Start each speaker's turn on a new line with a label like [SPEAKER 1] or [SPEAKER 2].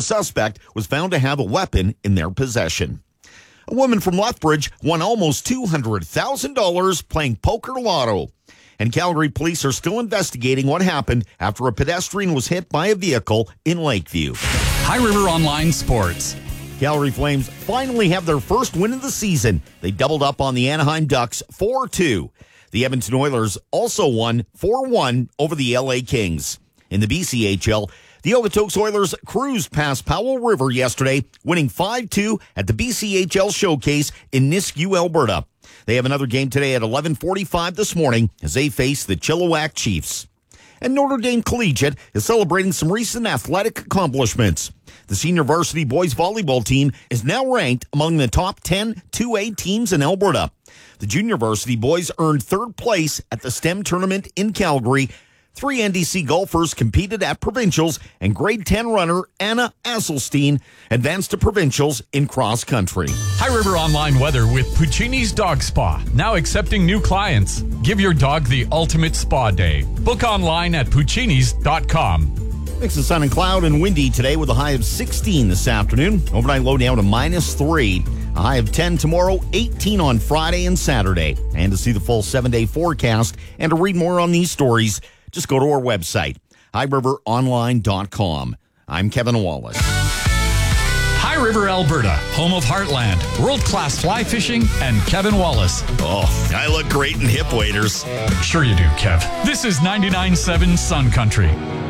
[SPEAKER 1] suspect was found to have a weapon in their possession. A woman from Lethbridge won almost $200,000 playing poker lotto. And Calgary police are still investigating what happened after a pedestrian was hit by a vehicle in Lakeview.
[SPEAKER 2] High River Online Sports.
[SPEAKER 1] Calgary Flames finally have their first win of the season. They doubled up on the Anaheim Ducks 4-2. The Edmonton Oilers also won 4-1 over the LA Kings. In the BCHL, the Okotoks Oilers cruised past Powell River yesterday, winning 5-2 at the BCHL Showcase in Nisku, Alberta. They have another game today at 11:45 this morning as they face the Chilliwack Chiefs. And Notre Dame Collegiate is celebrating some recent athletic accomplishments. The senior varsity boys volleyball team is now ranked among the top 10 2A teams in Alberta. The junior varsity boys earned third place at the STEM tournament in Calgary. 3 NDC golfers competed at provincials, and grade 10 runner Anna Asselstein advanced to provincials in cross country.
[SPEAKER 2] High River Online weather with Puccini's Dog Spa. Now accepting new clients. Give your dog the ultimate spa day. Book online at puccinis.com.
[SPEAKER 1] Mix of sun and cloud and windy today with a high of 16 this afternoon. Overnight low down to -3. A high of 10 tomorrow, 18 on Friday and Saturday. And to see the full 7-day forecast and to read more on these stories, just go to our website, highriveronline.com. I'm Kevin Wallace.
[SPEAKER 2] High River, Alberta, home of Heartland, world-class fly fishing, and Kevin Wallace.
[SPEAKER 1] Oh, I look great in hip waders.
[SPEAKER 2] Sure you do, Kev. This is 99.7 Sun Country.